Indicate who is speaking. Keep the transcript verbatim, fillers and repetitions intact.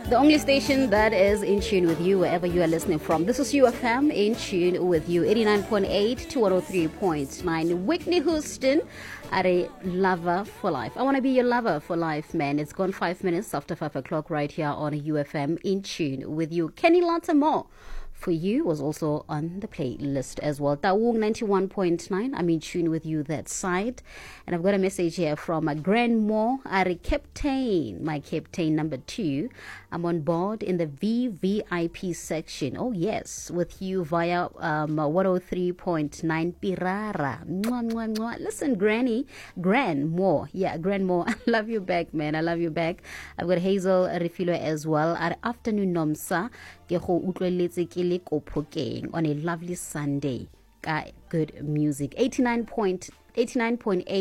Speaker 1: The only station that is in tune with you wherever you are listening from. This is U F M in tune with you. eighty-nine point eight to one oh three point nine. Whitney Houston are a lover for life. I want to be your lover for life, man. It's gone five minutes after five o'clock right here on U F M in tune with you. Kenny Lantamore for you was also on the playlist as well. Taung ninety-one point nine. I'm in tune with you that side. And I've got a message here from a Grandma, Ari Captain, my Captain number two. I'm on board in the V V I P section. Oh, yes, with you via um, one oh three point nine Pirara. Mwah, mwah, mwah. Listen, Granny, Grandma. Yeah, Grandma. I love you back, man. I love you back. I've got Hazel Refilo as well. At afternoon, Nomsa. On a lovely Sunday. Good music. eighty-nine point eight.